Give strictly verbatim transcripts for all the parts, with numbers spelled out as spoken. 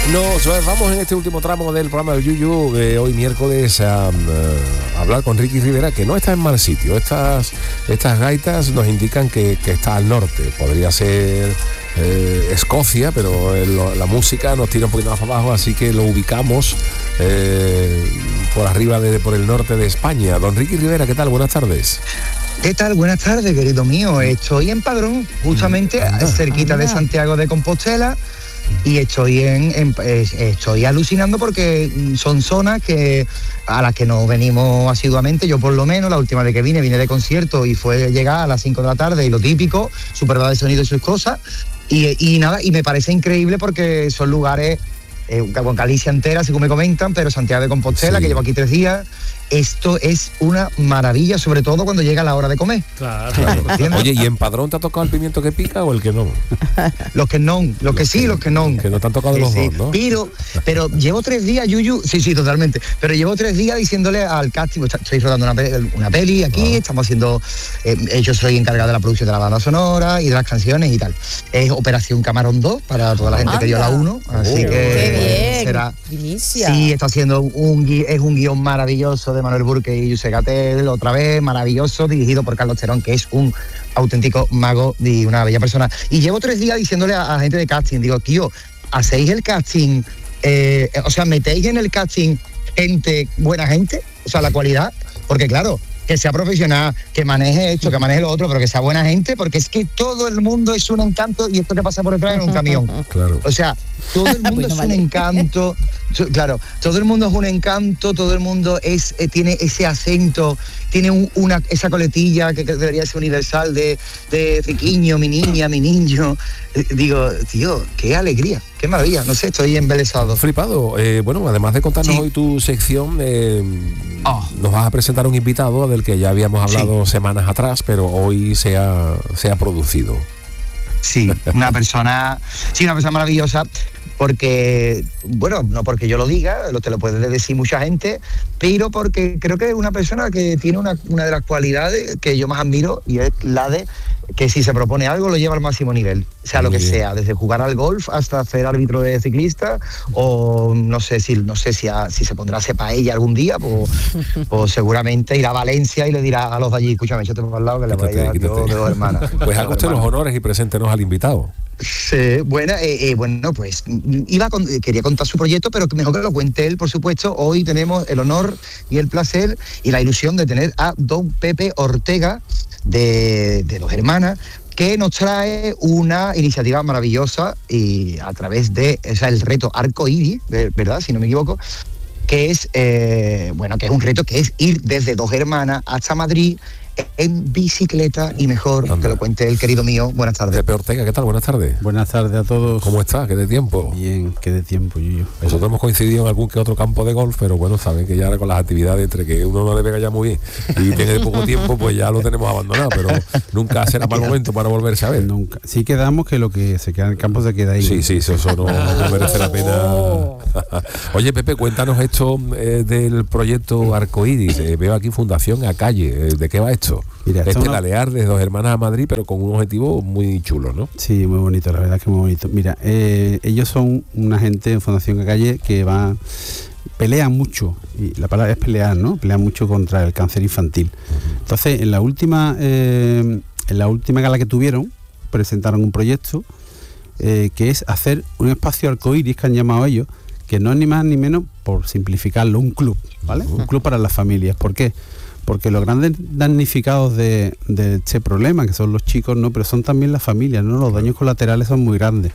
Nos vamos en este último tramo del programa del Yuyu, eh, hoy miércoles, a, a hablar con Ricky Rivera, que no está en mal sitio. Estas, estas gaitas nos indican que, que está al norte. Podría ser eh, Escocia, pero el, la música nos tira un poquito más para abajo, así que lo ubicamos eh, por arriba, de, por el norte de España. Don Ricky Rivera, ¿qué tal? Buenas tardes. ¿Qué tal? Buenas tardes, querido mío. Estoy en Padrón, justamente anda, cerquita anda. de Santiago de Compostela. Y estoy en, en estoy alucinando porque son zonas que a las que no venimos asiduamente. Yo por lo menos la última vez que vine vine de concierto y fue llegar a las cinco de la tarde y lo típico, su prueba de sonido y sus cosas, y, y nada, y me parece increíble porque son lugares eh, con Galicia entera, según me comentan, pero Santiago de Compostela, sí, que llevo aquí tres días. Esto es una maravilla, sobre todo cuando llega la hora de comer. Claro, claro. Oye, ¿y en Padrón te ha tocado el pimiento que pica o el que no? Los que no, los, los que sí, que, los que no. Que no te han tocado los sí. dos, ¿no? Pero, pero llevo tres días, Yuyu, sí, sí, totalmente. Pero llevo tres días diciéndole al casting, estoy rodando una, una peli aquí, ah. estamos haciendo, eh, yo soy encargado de la producción de la banda sonora y de las canciones y tal. Es Operación Camarón dos para toda la gente Anda. que dio la uno, así oh, que qué bien. será. Primicia. Sí, está haciendo un es un guión maravilloso de Manuel Burke y José Gatel, otra vez, maravilloso, dirigido por Carlos Terón, que es un auténtico mago y una bella persona. Y llevo tres días diciéndole a, a la gente de casting, digo, tío, ¿hacéis el casting? Eh, o sea, ¿metéis en el casting gente, buena gente? O sea, la cualidad, porque claro, que sea profesional, que maneje esto, que maneje lo otro, pero que sea buena gente, porque es que todo el mundo es un encanto y esto que pasa por detrás en un camión. Claro. O sea, todo el mundo bueno, es vale. un encanto, claro, todo el mundo es un encanto, todo el mundo es eh, tiene ese acento, tiene un, una esa coletilla que, que debería ser universal de, de riquiño, mi niña, mi niño. Eh, digo, tío, qué alegría, qué maravilla, no sé, estoy embelesado. Flipado. Eh, bueno, además de contarnos sí. hoy tu sección, eh, oh. nos vas a presentar un invitado del que ya habíamos hablado sí. semanas atrás, pero hoy se ha, se ha producido. Sí, una persona, sí, una persona maravillosa, porque, bueno, no porque yo lo diga, lo te lo puede decir mucha gente, pero porque creo que es una persona que tiene una, una de las cualidades que yo más admiro, y es la de que si se propone algo lo lleva al máximo nivel, sea lo que sea, desde jugar al golf hasta ser árbitro de ciclista, o no sé si no sé si, a, si se pondrá a hacer paella algún día, pues, pues seguramente irá a Valencia y le dirá a los de allí, escúchame, yo tengo al lado que le voy a llevar yo de dos hermanas. Pues haga usted los honores y preséntenos al invitado. Sí, bueno, eh, eh, bueno, pues iba con, quería contar su proyecto, pero mejor que lo cuente él, por supuesto. Hoy tenemos el honor y el placer y la ilusión de tener a don Pepe Ortega de, de Dos Hermanas, que nos trae una iniciativa maravillosa y a través de, o sea, el reto Arcoíris, ¿verdad? Si no me equivoco, que es, eh, bueno, que es un reto que es ir desde Dos Hermanas hasta Madrid en bicicleta y mejor Anda. que lo cuente el querido mío. Buenas tardes. Pepe Ortega, ¿qué tal? Buenas tardes. Buenas tardes a todos. ¿Cómo está? ¿Qué de tiempo? Bien, qué de tiempo, Yuyo. Nosotros hemos coincidido en algún que otro campo de golf, pero bueno, saben que ya ahora con las actividades entre que uno no le pega ya muy bien y tiene poco tiempo, pues ya lo tenemos abandonado, pero nunca será mal momento para volverse a ver. Nunca. Sí quedamos que lo que se queda en el campo se queda ahí. Sí, sí, eso, eso no, no merece la pena. Oye, Pepe, cuéntanos esto eh, del proyecto Arcoíris. Eh, veo aquí Fundación a Calle. Eh, ¿De qué va esto? Mira, es pedalear de Dos Hermanas a Madrid, pero con un objetivo muy chulo, ¿no? Sí, muy bonito, la verdad que muy bonito. Mira, eh, ellos son una gente en Fundación a Calle que va, pelean mucho, y la palabra es pelear, ¿no? Pelean mucho contra el cáncer infantil. Uh-huh. Entonces, en la última, eh, en la última gala que tuvieron, presentaron un proyecto eh, que es hacer un espacio arcoíris, que han llamado ellos, que no es ni más ni menos, por simplificarlo, un club, ¿vale? Uh-huh. Un club para las familias. ¿Por qué? Porque los grandes damnificados de, de este problema, que son los chicos, no, pero son también las familias, ¿no? Los daños colaterales son muy grandes.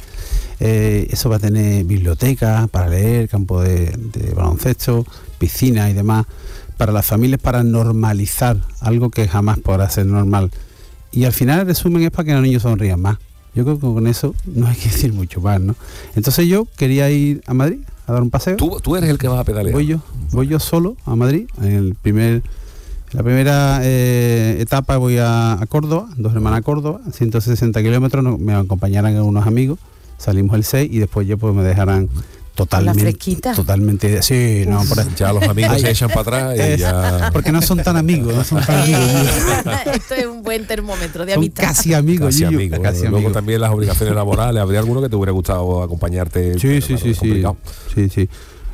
Eh, eso va a tener bibliotecas para leer, campo de, de baloncesto, piscina y demás, para las familias, para normalizar algo que jamás podrá ser normal. Y al final el resumen es para que los niños sonrían más. Yo creo que con eso no hay que decir mucho más, ¿no? Entonces yo quería ir a Madrid a dar un paseo. ¿Tú, tú eres el que vas a pedalear? Voy yo, voy yo solo a Madrid, en el primer... La primera eh, etapa voy a, a Córdoba, Dos Hermanas a Córdoba, ciento sesenta kilómetros, no, me acompañarán unos amigos, salimos el seis y después ya pues me dejarán Totalmente. La fresquita. Totalmente. Sí, no, por ahí. Ya los amigos se echan para atrás y Es- ya... Porque no son tan amigos, no son tan amigos. Esto es un buen termómetro de Son amistad. casi amigos, Casi Yuyu, amigos. casi Luego amigos. también las obligaciones laborales. ¿Habría alguno que te hubiera gustado acompañarte? Sí, Pero sí, claro, sí, es sí, complicado. sí, sí.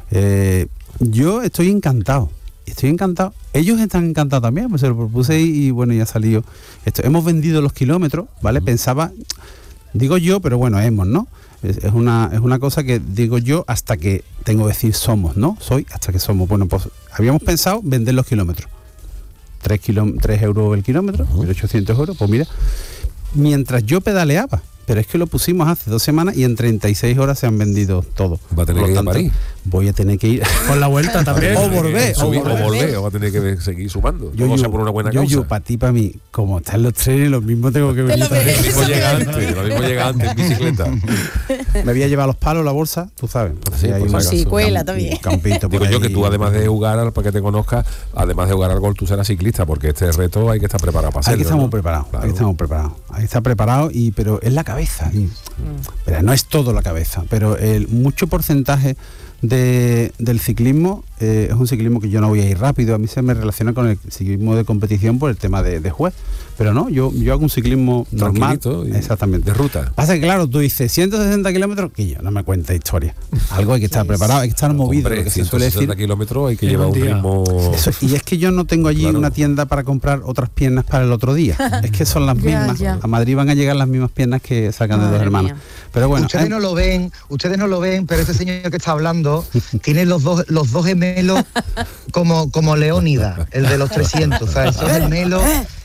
Eh, yo estoy encantado, estoy encantado. Ellos están encantados también, pues se lo propuse y, y bueno, ya ha salido esto. Hemos vendido los kilómetros, ¿vale? Pensaba, digo yo, pero bueno, hemos, ¿no? Es, es una es una cosa que digo yo hasta que tengo que decir somos, ¿no? Soy hasta que somos. Bueno, pues habíamos pensado vender los kilómetros. Tres, kiló, tres euros el kilómetro, mil ochocientos euros, pues mira, mientras yo pedaleaba, pero es que lo pusimos hace dos semanas y en treinta y seis horas se han vendido todo. Va a tener Por que ir lo a tanto, París. Voy a tener que ir. Con la vuelta también. O volver, o Subir, o volver. volver, o va a tener que seguir sumando. Yo, Todo yo, sea por una buena yo, causa. yo, para ti, para mí, como están los trenes, lo mismo tengo que Te venir lo también. Lo mismo Eso llega te iba a antes, lo mismo llega antes en bicicleta. Me voy a llevar los palos, la bolsa, tú sabes. Porque Sí, hay por un- si acaso. Sí, cuela un también. campito por Digo yo ahí. que tú, además de jugar, al- para que te conozcas, además de jugar al gol, tú serás ciclista, porque este reto hay que estar preparado para hacerlo. Aquí estamos ¿no? preparados, Claro. aquí estamos preparados. Ahí está preparado, y, pero es la cabeza. y- pero no es todo la cabeza, pero el mucho porcentaje de, del ciclismo eh, es un ciclismo que yo no voy a ir rápido. A mí se me relaciona con el ciclismo de competición por el tema de, de juez. Pero no, yo, yo hago un ciclismo normal. Tranquilito y Exactamente. de ruta. Pasa que claro, tú dices ciento sesenta kilómetros, que yo no me cuenta historia. Algo hay que estar preparado, hay que estar movido, Hombre, lo que se ciento suele sesenta decir. kilómetros hay que En llevar un un día. ritmo... Eso, y es que yo no tengo allí Claro. una tienda para comprar otras piernas para el otro día. Es que son las Ya, mismas. ya. A Madrid van a llegar las mismas piernas que sacan de Madre dos hermanos. mía. Pero bueno, ustedes hay- no lo ven, ustedes no lo ven, pero este señor que está hablando tiene los dos los dos gemelos como como Leónidas, el de los trescientos, o sea, esos gemelos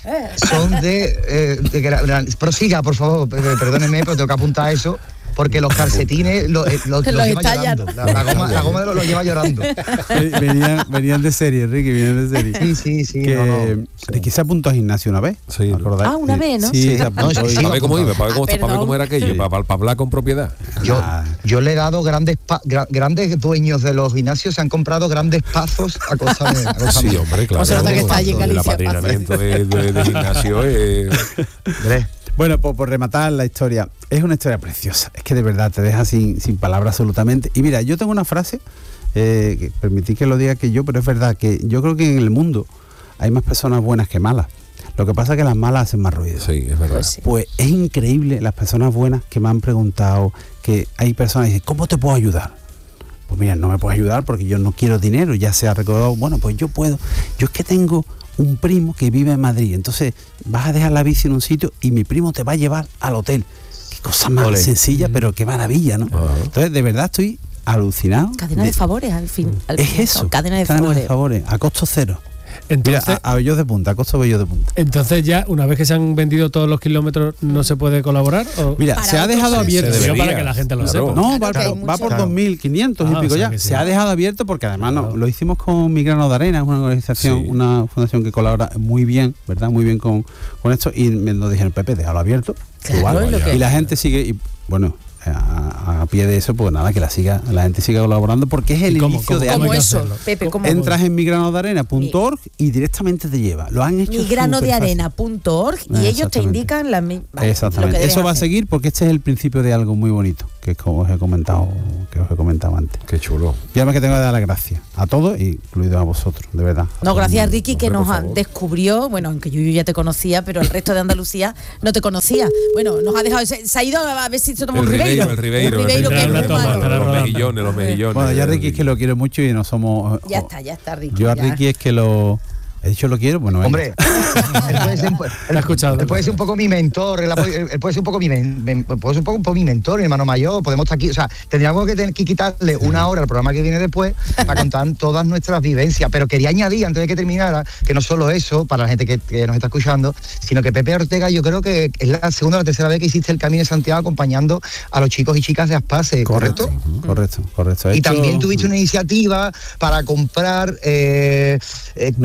son de, eh, de gra- gra- prosiga, por favor, pe- pe- perdónenme, pero tengo que apuntar eso. Porque los calcetines lo- eh, los, los Los lleva estallan. llorando. La, la goma, la goma de los lo lleva llorando. venían, venían de serie, Ricky, venían de serie. Sí, sí, sí. que no, no. Ricky se apuntó al gimnasio una vez. Sí. ¿os acordáis? Ah, una vez, ¿no? Sí, Sí. se apuntó No, y- sí, Para ver cómo iba, para ver cómo, Ah, para ver cómo perdón. era aquello, Sí. para, para, para hablar con propiedad. Yo, Ah. yo le he dado grandes pa- gra- grandes dueños de los gimnasios, se han comprado grandes pazos a costa de. A costa Sí, mía. hombre, claro. Como se nota que está allí en El Galicia, apadrinamiento de, de, de gimnasio es... Hombre, Bueno, pues por rematar la historia, es una historia preciosa, es que de verdad te deja sin, sin palabras absolutamente. Y mira, yo tengo una frase, eh, que permití que lo diga que yo, pero es verdad que yo creo que en el mundo hay más personas buenas que malas. Lo que pasa es que las malas hacen más ruido. Sí, es verdad. Pues sí. Pues es increíble las personas buenas que me han preguntado, que hay personas que dicen, ¿cómo te puedo ayudar? Pues mira, no me puedes ayudar porque yo no quiero dinero, ya se ha recordado, bueno, pues yo puedo. Yo es que tengo un primo que vive en Madrid, entonces vas a dejar la bici en un sitio y mi primo te va a llevar al hotel. Qué cosa más Ole. sencilla, pero qué maravilla, ¿no? Ajá. Entonces, de verdad estoy alucinado. Cadena de favores al fin. Al Es fin, eso, Cadena de favores. favores, a costo cero. Mira, Entonces, a, a bellos de punta, a costo bellos de punta. entonces ya, una vez que se han vendido todos los kilómetros, ¿no se puede colaborar? ¿O? Mira, Para se ha otros dejado se abierto. Se Digo debería, para que la gente lo claro. sepa. No, Claro va, que hay va mucho. por Claro. dos mil quinientos Ah, y pico o sea ya. que sí. Se ha dejado abierto porque además no, Claro. lo hicimos con Mi Grano de Arena, es una organización, Sí. una fundación que colabora muy bien, ¿verdad? Muy bien con, con esto. Y me nos dijeron, Pepe, déjalo abierto. Claro, Igual. es lo que- Y la gente sigue, y bueno, a, a pie de eso, pues nada, que la siga, la gente siga colaborando porque es el ¿Y cómo- inicio cómo- de cómo algo. Como hay que eso, hacerlo? Pepe, como Entras en migranodearena punto org y directamente te lleva. Lo han hecho migranodearena punto org y Ah, ellos te exactamente. indican la mi- vale, lo Exactamente. que Eso debes va a hacer. seguir porque este es el principio de algo muy bonito, que es como os he comentado, que os he comentado antes. Qué chulo. Y además que tengo que dar las gracias a todos, incluido a vosotros, de verdad. A No, todo gracias el mundo. Ricky que Hombre, nos por ha- favor. descubrió, bueno, aunque yo, yo ya te conocía, pero el resto de Andalucía no te conocía. Bueno, nos ha dejado, se, se ha ido a ver si se toma El un ribeiro. Ribeiro, el Ribeiro. Un ribeiro el que es Una muy toma, malo. estará Los rodando. mejillones, los mejillones. Bueno, ya Ricky es que lo quiero mucho y no somos... Ya o- está, ya está Ricky. Yo a ya. Ricky es que lo... He dicho lo quiero, bueno, venga. hombre, él puede ser, Te ha escuchado. él puede ser un poco mi mentor, él, él- él puede ser un poco mi, men- men- puede ser un poco, un poco mi mentor, mi hermano mayor, podemos estar aquí, o sea, tendríamos que tener que quitarle una hora al programa que viene después para contar todas nuestras vivencias, pero quería añadir, antes de que terminara, que no solo eso, para la gente que, que nos está escuchando, sino que Pepe Ortega, yo creo que es la segunda o la tercera vez que hiciste el Camino de Santiago acompañando a los chicos y chicas de Aspase, ¿correcto? Correcto, correcto, correcto. He Y hecho- también tuviste una iniciativa para comprar eh, eh, Una carros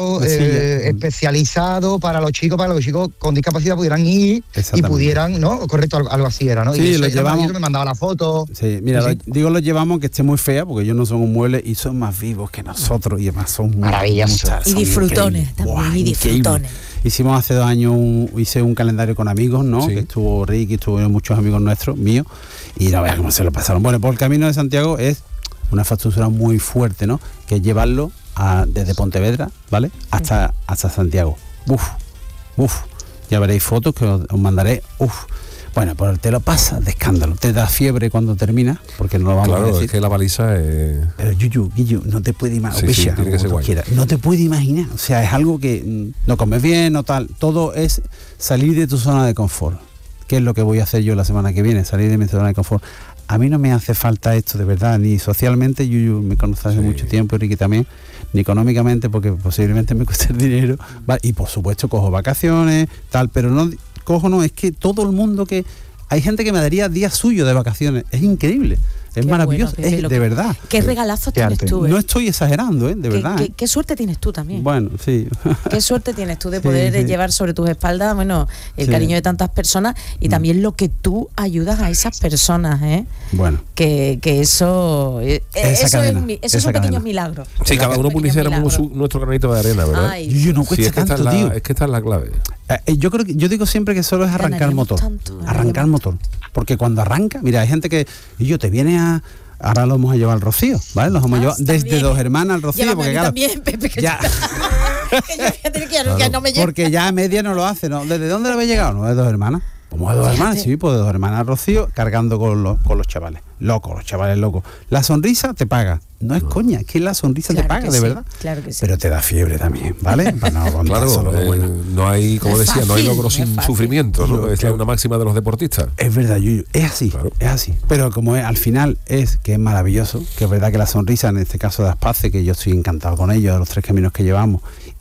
centro Pues sí, eh, ya. especializado para los chicos, para que los chicos con discapacidad pudieran ir y Exactamente. pudieran, ¿no? Correcto, algo, algo así era, ¿no? Sí, y eso lo era llevamos- maravilloso, me mandaba la foto. Sí, mira, Sí, sí. lo- digo los llevamos que esté muy fea porque ellos no son un mueble y son más vivos que nosotros y además son muy Maravilloso. muchas- Y son disfrutones increíbles. también, Buah, y increíble. disfrutones. Hicimos hace dos años, un, hice un calendario con amigos, ¿no? Sí. Que estuvo Ricky, estuvo muchos amigos nuestros, míos, y no veas cómo se lo pasaron. Bueno, por el Camino de Santiago es una factura muy fuerte, ¿no? Que es llevarlo a- desde Pontevedra, ¿vale? Hasta, hasta Santiago. Uf, uf. Ya veréis fotos que os, os mandaré. Uf. Bueno, pues te lo pasas de escándalo. Te da fiebre cuando termina, porque no lo vamos a Claro, decir. es que la baliza es... Pero Yuyu, Guillo, no te puede imaginar. Sí, sí, tiene que ser guay. No te puede imaginar. O sea, es algo que mm, no comes bien, no tal. Todo es salir de tu zona de confort. ¿Qué es lo que voy a hacer yo la semana que viene? Salir de mi zona de confort. A mí no me hace falta esto de verdad, ni socialmente, Yuyu me conoce hace Sí. mucho tiempo, Ricky también, ni económicamente, porque posiblemente me cueste el dinero. Va, y por supuesto cojo vacaciones, tal, pero no cojo, no, es que todo el mundo que... Hay gente que me daría días suyos de vacaciones. Es increíble. Es Qué maravilloso. bueno, Pepe, es lo de que- verdad. Qué regalazos Qué tienes arte. tú, ¿eh? No estoy exagerando, ¿eh? De Qué- verdad. qué, ¿eh? qué suerte tienes tú también. Bueno, sí. Qué suerte tienes tú de Sí, poder eh, sí. llevar sobre tus espaldas, bueno, el Sí. cariño de tantas personas y también lo que tú ayudas a esas personas, ¿eh? Bueno. Que, que eso, eh, Esa eso, cadena, es, mi- esos esa son pequeños cadena. milagros. Sí, cada uno Pequeños pusiéramos milagros. su- nuestro granito de arena, ¿verdad? Ay, Yuyu, no cuesta Sí, es que, esta tanto, es la, tío. es que esta es la clave. Eh, eh, yo creo que yo digo siempre que solo es arrancar el Ganaríamos motor. tanto, arrancar el ganaríamos motor. Porque cuando arranca, mira, hay gente que. Y yo te viene a. Ahora lo vamos a llevar al Rocío, ¿vale? Los vamos a Ah, llevar desde también. Dos Hermanas al Rocío, Llévame a porque mí claro. también, Pepe, que ya, yo- que yo fíjate que ya no- que no me llevo. porque ya a media no lo hace, ¿no? ¿Desde dónde le habéis llegado? No, de Dos Hermanas. ¿Cómo de Dos Hermanas? Sí, pues de Dos Hermanas al Rocío, cargando con los, con los chavales. Locos, los chavales locos. La sonrisa te paga. No es coña, es que la sonrisa Claro te paga, que de sí, verdad. claro que sí. Pero te da fiebre también, ¿vale? Para no contar Claro, solo lo eh, bueno. no hay, como No es decía, no hay fácil, logro no es sin fácil. sufrimiento, ¿no? Yo Esa creo- es una máxima de los deportistas. Es verdad, Yuyu, es así, Claro. es así. Pero como es, al final es que es maravilloso, que es verdad que la sonrisa, en este caso de Aspace, que yo estoy encantado con ellos, de los tres caminos que llevamos,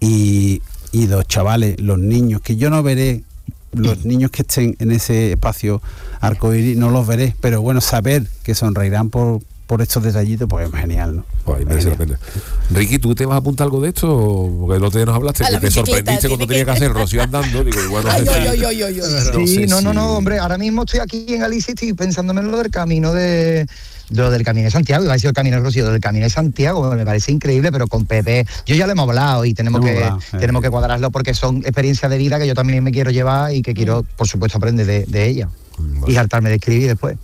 y, y los chavales, los niños, que yo no veré, los niños que estén en ese espacio arcoíris, no los veré, pero bueno, saber que sonreirán por, por estos detallitos, pues es genial, ¿no? Pues ahí Es merece la genial. pena. Ricky, ¿tú te vas a apuntar algo de esto? Porque el otro día nos hablaste, A que la te bicicleta, sorprendiste cuando tiene tenía que que- hacer Rocío andando. Digo, igual no Ay, sé ay, si- ay, ay, ay, ay. no Sí, sé no, no, si- no, hombre, ahora mismo estoy aquí en Galicia y estoy pensándome en lo del camino de, de lo del Camino de Santiago, iba a decir el Camino de Rocío, del Camino de Santiago, me parece increíble, pero con Pepe, yo ya lo hemos hablado y tenemos Hemos que hablado, eh. tenemos que cuadrarlo porque son experiencias de vida que yo también me quiero llevar y que quiero, por supuesto, aprender de, de ella y hartarme de escribir después.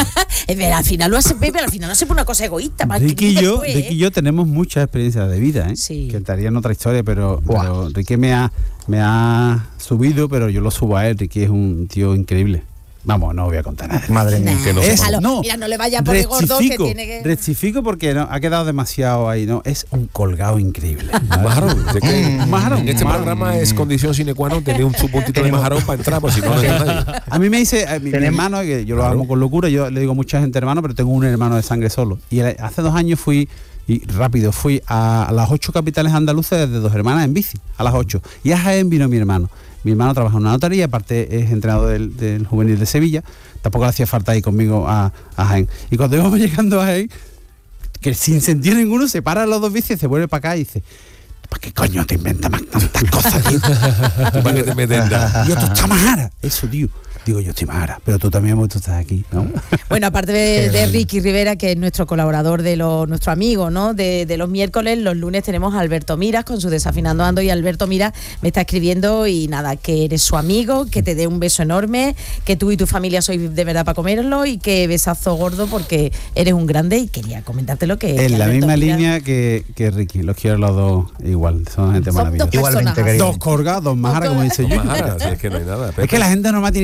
Es ver, al final lo hace Pepe, al final no hace por una cosa egoísta. para Ricky y escribir yo, después, Ricky y ¿eh? yo tenemos muchas experiencias de vida, ¿eh? Sí. Que estarían otra historia, pero, Buah. pero Ricky me ha, me ha subido, pero yo lo subo a él. Ricky es un tío increíble. Vamos, no voy a contar nada. Madre mía. Nah, que no déjalo. sepa. no, Mira, no le vaya a poner gordo que rectifico, tiene que... rectifico porque no, ha quedado demasiado ahí, ¿no? Es un colgado increíble. Un majarón. Es que Mm, majarón, Este majarón. programa es condición sine qua non tener un su puntito de majarón para entrar, pues si no, no hay nadie. A mí me dice eh, mi, mi Tenemos- hermano, que yo lo Claro. amo con locura, yo le digo a mucha gente hermano, pero tengo un hermano de sangre solo. Y él- hace dos años fui, y rápido, fui a, a las ocho capitales andaluces desde Dos Hermanas en bici, a las ocho. Y a Jaén vino mi hermano. Mi hermano trabaja en una notaría, aparte es entrenador del, del juvenil de Sevilla. Tampoco le hacía falta ir conmigo a, a Jaén. Y cuando íbamos llegando a Jaén, que sin sentido ninguno se para los dos bicis, se vuelve para acá y dice: ¿para qué coño te inventas más tantas cosas, tío? ¿Para qué te metes en la- Y yo, tú estás majara. Eso, tío. Digo, yo estoy majara, pero tú también, porque tú estás aquí, ¿no? Bueno, aparte de, de Ricky Rivera, que es nuestro colaborador, de lo, nuestro amigo, ¿no? De, de los miércoles, los lunes tenemos a Alberto Miras con su Desafinando Ando, y Alberto Miras me está escribiendo y nada, que eres su amigo, que te dé un beso enorme, que tú y tu familia sois de verdad para comerlo y que besazo gordo porque eres un grande, y quería comentártelo que... que En la Alberto misma Miras- línea que, que Ricky, los quiero los dos igual, son gente Son maravillosa. dos Igualmente, personas querido. Dos colgados, dos majaras, como dice No yo. majaras, si es que no hay nada. Es que la gente normal tiene